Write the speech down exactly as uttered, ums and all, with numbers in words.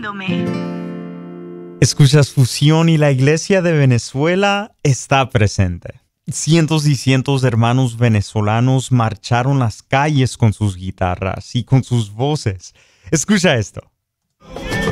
escuchándome. Escuchas Fusión y la Iglesia de Venezuela está presente. Cientos y cientos de hermanos venezolanos marcharon las calles con sus guitarras y con sus voces. Escucha esto.